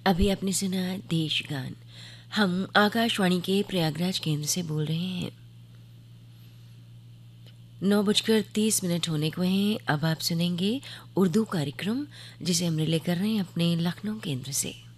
अभी आपने सुना देश गान। हम आकाशवाणी के प्रयागराज केंद्र से बोल रहे हैं। 9:30 होने को हैं। अब आप सुनेंगे उर्दू कार्यक्रम जिसे हम रिले कर रहे हैं अपने लखनऊ केंद्र से।